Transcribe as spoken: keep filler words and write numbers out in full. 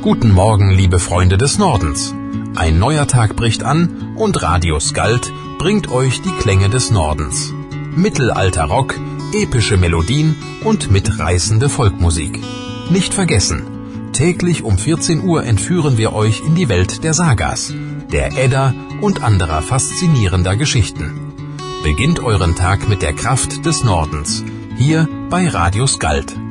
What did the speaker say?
Guten Morgen, liebe Freunde des Nordens. Ein neuer Tag bricht an und Radio Skald bringt euch die Klänge des Nordens. Mittelalter Rock, epische Melodien und mitreißende Volkmusik. Nicht vergessen, täglich um vierzehn Uhr entführen wir euch in die Welt der Sagas, der Edda und anderer faszinierender Geschichten. Beginnt euren Tag mit der Kraft des Nordens, hier bei Radio Skald.